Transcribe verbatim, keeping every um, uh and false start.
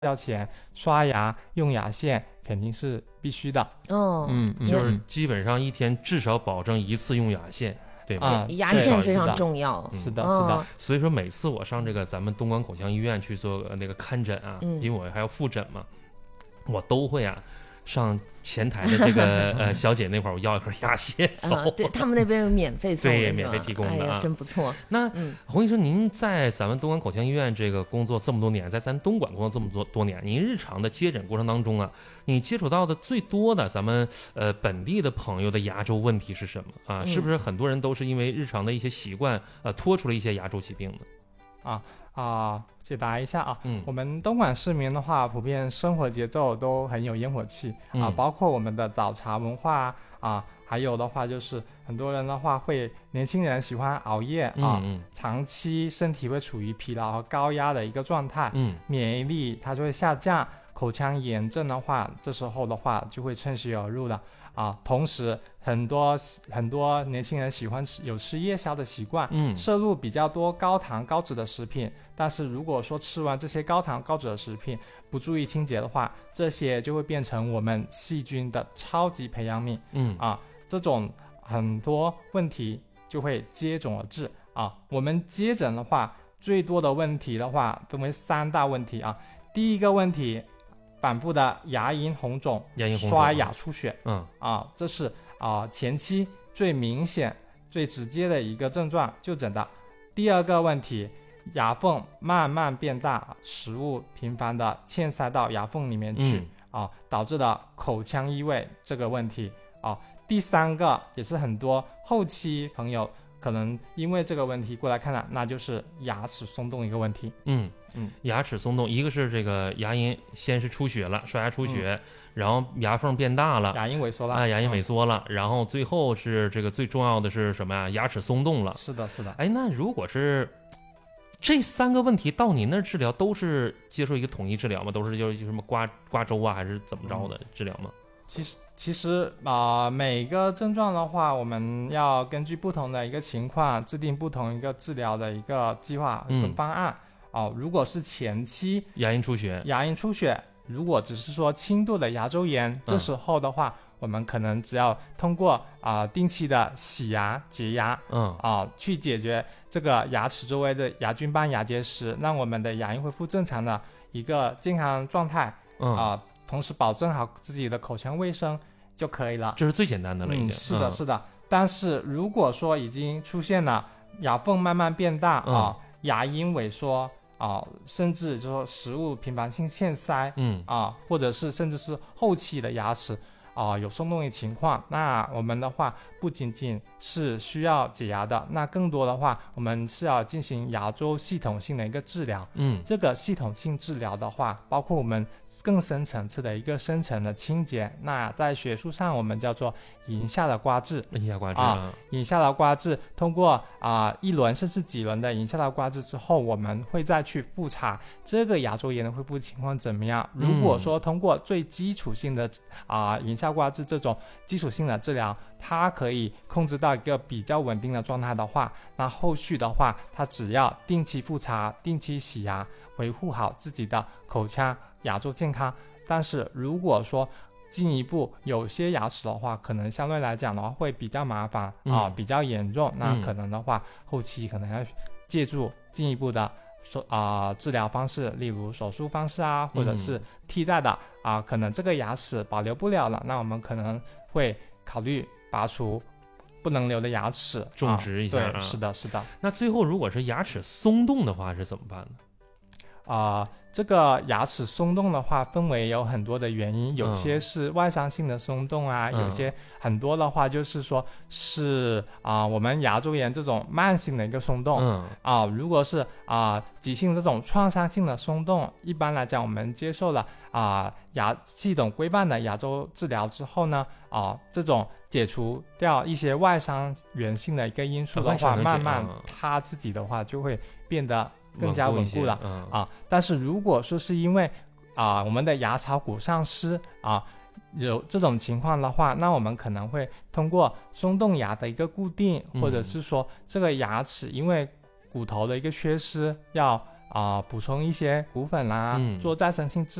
觉前刷牙用牙线肯定是必须的。 哦， 嗯，就是基本上一天至少保证一次用牙线，对吧？ 啊、牙线非常重要。 是的，是的。 所以说每次我上这个咱们东莞口腔医院去做那个看诊啊， 嗯、 因为我还要复诊嘛，我都会啊。上前台的这个呃小姐那块儿，我要一盒牙线走、 啊，对他们那边有免费送的， 对，免费提供的啊， 哎、真不错。 那、嗯、洪医生，您在咱们东莞口腔医院这个工作这么多年，在咱东莞工作这么多多年，您日常的接诊过程当中啊，你接触到的最多的咱们呃本地的朋友的牙周问题是什么啊？嗯、是不是很多人都是因为日常的一些习惯呃拖出了一些牙周疾病呢？ 啊。啊，解答一下啊， 嗯， 我们东莞市民的话，普遍生活节奏都很有烟火气、嗯、啊，包括我们的早茶文化啊，还有的话就是很多人的话会，年轻人喜欢熬夜啊， 嗯嗯、 长期身体会处于疲劳和高压的一个状态， 嗯， 免疫力它就会下降，口腔炎症的话，这时候的话就会趁虚而入了。啊，同时很多很多年轻人喜欢吃有吃夜宵的习惯， 嗯， 摄入比较多高糖高脂的食品，但是如果说吃完这些高糖高脂的食品不注意清洁的话，这些就会变成我们细菌的超级培养皿， 嗯啊，这种很多问题就会接踵而至啊。我们接诊的话，最多的问题的话分为三大问题啊。第一个问题，反复的牙龈红肿、 牙龈红肿刷牙出血， 嗯啊，这是啊前期最明显、最直接的一个症状就诊的。第二个问题，牙缝慢慢变大，食物频繁的嵌塞到牙缝里面去、嗯、啊，导致的口腔异味这个问题啊。第三个也是很多后期朋友可能因为这个问题过来看了，那就是牙齿松动一个问题。 嗯嗯，牙齿松动，一个是这个牙龈先是出血了，刷牙出血，嗯、然后牙缝变大了， 牙龈萎缩了， 啊，牙龈萎缩了，嗯、然后最后是这个最重要的是什么呀？牙齿松动了。 是的，是的。 哎，那如果是这三个问题到您那儿治疗，都是接受一个统一治疗吗？都是就是什么刮刮周啊，还是怎么着的治疗吗？ 嗯、其实。其实啊、呃，每个症状的话，我们要根据不同的一个情况，制定不同一个治疗的一个计划跟方案。哦、嗯呃，如果是前期牙龈出血， 牙龈出血，如果只是说轻度的牙周炎，嗯、这时候的话，我们可能只要通过啊、呃、定期的洗牙、洁牙， 嗯啊、呃、去解决这个牙齿周围的牙菌斑、牙结石，让我们的牙龈恢复正常的一个健康状态。 嗯啊、呃，同时保证好自己的口腔卫生。就可以了， 这是最简单的了已经、 嗯、是的是的、嗯、但是如果说已经出现了牙缝慢慢变大、嗯、啊，牙龈萎缩啊，甚至就说食物频繁性嵌塞， 嗯啊，或者是甚至是后期的牙齿啊有松动的情况，那我们的话不仅仅是需要解牙的，那更多的话我们是要进行牙周系统性的一个治疗。 嗯， 这个系统性治疗的话，包括我们更深层次的一个深层的清洁，那在学术上我们叫做龈下的刮治。 龈下刮治啊，龈下的刮治，通过啊一轮甚至几轮的龈下的刮治之后，我们会再去复查这个牙周炎的恢复情况怎么样。如果说通过最基础性的啊龈下刮治这种基础性的治疗，它可以控制到一个比较稳定的状态的话，那后续的话，它只要定期复查、定期洗牙，维护好自己的口腔牙周健康。但是如果说进一步有些牙齿的话，可能相对来讲的话会比较麻烦、嗯、啊，比较严重，那可能的话、嗯、后期可能要借助进一步的手啊、呃、治疗方式，例如手术方式啊，或者是替代的、嗯、啊，可能这个牙齿保留不了了，那我们可能会考虑拔除不能留的牙齿， 种植一下、啊、 对，是的是的。 那最后如果是牙齿松动的话是怎么办呢？ 啊、呃，这个牙齿松动的话，分为有很多的原因，有些是外伤性的松动啊，嗯、有些很多的话就是说是啊、呃，我们牙周炎这种慢性的一个松动， 嗯啊、呃，如果是啊、呃、急性这种创伤性的松动，一般来讲我们接受了啊、呃、牙系统规范的牙周治疗之后呢，啊、呃、这种解除掉一些外伤源性的一个因素的话，慢慢它自己的话就会变得更加稳固了、 嗯、 啊，但是如果说是因为啊我们的牙槽骨丧失啊有这种情况的话，那我们可能会通过松动牙的一个固定，或者是说这个牙齿因为骨头的一个缺失要啊、补充一些骨粉啦、 嗯做再生性